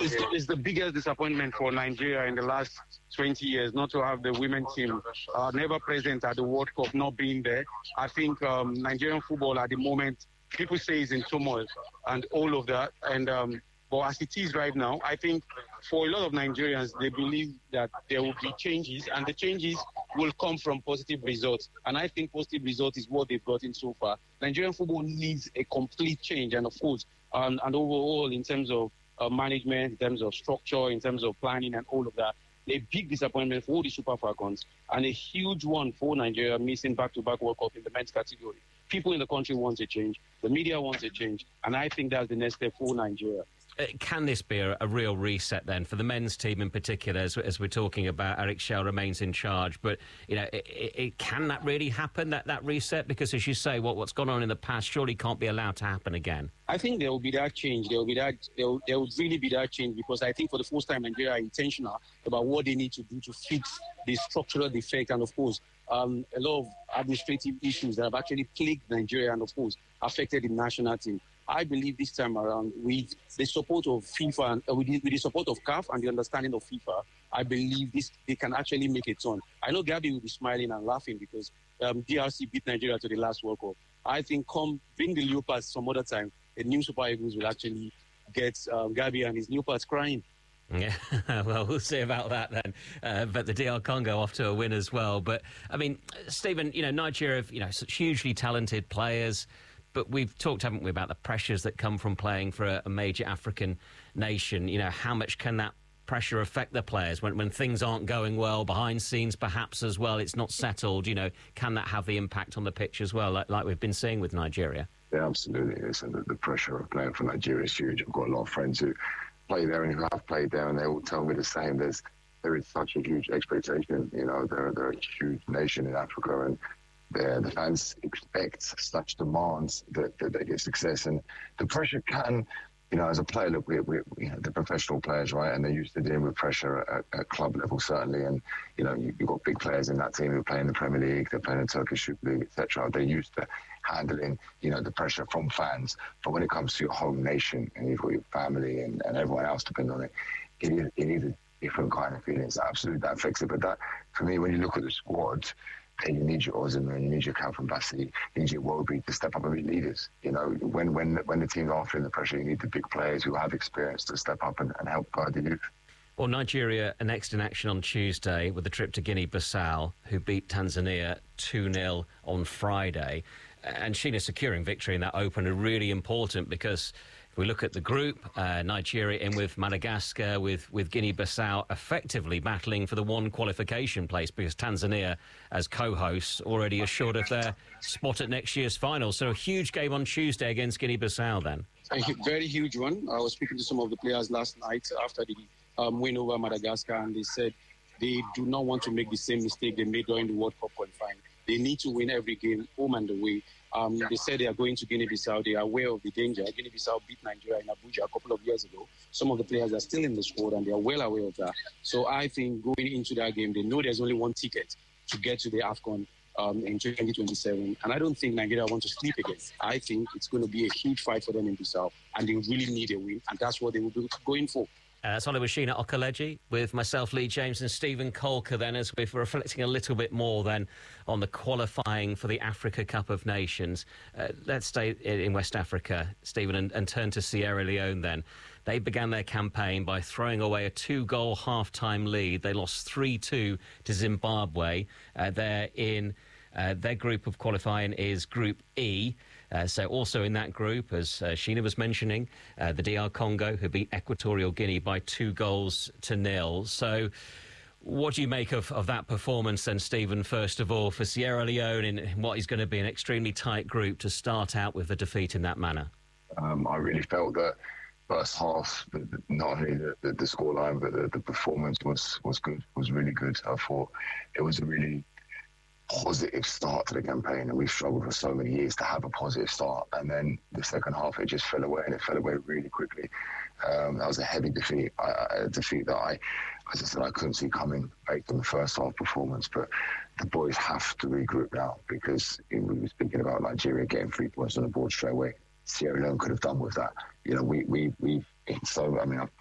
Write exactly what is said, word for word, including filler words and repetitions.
it's, it's the biggest disappointment for Nigeria in the last twenty years not to have the women team uh, never present at the World Cup, not being there. I think um, Nigerian football at the moment, people say is in turmoil and all of that. And um, but as it is right now, I think for a lot of Nigerians, they believe that there will be changes, and the changes will come from positive results. And I think positive results is what they've gotten so far. Nigerian football needs a complete change, and of course, um, and overall in terms of uh, management, in terms of structure, in terms of planning, and all of that. A big disappointment for all the Super Falcons, and a huge one for Nigeria missing back-to-back World Cup in the men's category. People in the country want a change, the media wants a change, and I think that's the next step for Nigeria. Uh, can this be a, a real reset then for the men's team in particular? As, as we're talking about, Eric Schell remains in charge, but you know, it, it, it, can that really happen? That that reset, because as you say, what what's gone on in the past surely can't be allowed to happen again. I think there will be that change. There will be that. There will, there will really be that change, because I think for the first time, Nigeria are intentional about what they need to do to fix the structural defect, and of course, um, a lot of administrative issues that have actually plagued Nigeria, and of course, affected the national team. I believe this time around, with the support of FIFA and uh, with, the, with the support of C A F and the understanding of FIFA, I believe this they can actually make a turn. I know Gabi will be smiling and laughing because um, D R C beat Nigeria to the last World Cup. I think come bring the Leopards some other time, the new Super Eagles will actually get um, Gabi and his Leopards crying. Yeah, well, we'll see about that then. Uh, but the D R Congo off to a win as well. But, I mean, Stephen, you know, Nigeria have, you know, such hugely talented players. But we've talked, haven't we, about the pressures that come from playing for a, a major African nation. You know, how much can that pressure affect the players when, when things aren't going well, behind scenes perhaps as well, it's not settled, you know, can that have the impact on the pitch as well, like, like we've been seeing with Nigeria? Yeah, absolutely. Listen, the, the pressure of playing for Nigeria is huge. I've got a lot of friends who play there and who have played there, and they all tell me the same. There's there is such a huge expectation. You know, they're, they're a huge nation in Africa, and the fans expect such demands that, that they get success. And the pressure can, you know, as a player, look, we, we, you know, they're professional players, right? And they're used to dealing with pressure at, at club level, certainly. And, you know, you, you've got big players in that team who play in the Premier League, they're playing in the Turkish Super League, et cetera. They're used to handling, you know, the pressure from fans. But when it comes to your home nation and you've got your family and, and everyone else depending on it, it is, it is a different kind of feeling. So absolutely, that affects it. But that, for me, when you look at the squad, and you need your Osimhen, you need your Calvin Bassey, you need your Iwobi to step up and be leaders. You know, when when when the teams are feeling the pressure, you need the big players who have experience to step up and, and help guide the youth. Well, Nigeria are next in action on Tuesday with a trip to Guinea-Bissau, who beat Tanzania two nil on Friday. And Sheena, securing victory in that opener really important, because if we look at the group, uh, Nigeria in with Madagascar, with, with Guinea-Bissau effectively battling for the one qualification place, because Tanzania, as co-hosts, already assured of their spot at next year's final. So a huge game on Tuesday against Guinea-Bissau then. A very huge one. I was speaking to some of the players last night after the um, win over Madagascar, and they said they do not want to make the same mistake they made during the World Cup qualifying. They need to win every game, home and away. Um, they said they are going to Guinea-Bissau. They are aware of the danger. Guinea-Bissau beat Nigeria in Abuja a couple of years ago. Some of the players are still in the squad, and they are well aware of that. So I think going into that game, they know there's only one ticket to get to the AFCON um, in twenty twenty-seven. And I don't think Nigeria want to sleep again. I think it's going to be a huge fight for them in Bissau, and they really need a win, and that's what they will be going for. Uh, that's Oliver Sheena Okeleji with myself, Lee James, and Stephen Colker then, as we're reflecting a little bit more then on the qualifying for the Africa Cup of Nations. Uh, let's stay in West Africa, Stephen, and, and turn to Sierra Leone then. They began their campaign by throwing away a two-goal half-time lead. They lost three two to Zimbabwe. Uh, they're in... Uh, their group of qualifying is Group E. Uh, so also in that group, as uh, Sheena was mentioning, uh, the D R Congo, who beat Equatorial Guinea by two goals to nil. So what do you make of, of that performance then, Stephen, first of all, for Sierra Leone in what is going to be an extremely tight group to start out with a defeat in that manner? Um, I really felt that first half, the, the, not only the, the, the scoreline, but the, the performance was, was good, was really good. I thought it was a really positive start to the campaign, and we've struggled for so many years to have a positive start, and then the second half it just fell away, and it fell away really quickly. Um, that was a heavy defeat, I, a defeat that I, as I said, I couldn't see coming based on the first half performance. But the boys have to regroup now, because we were speaking about Nigeria getting three points on the board straight away. Sierra Leone could have done with that. You know, we we we so I mean I've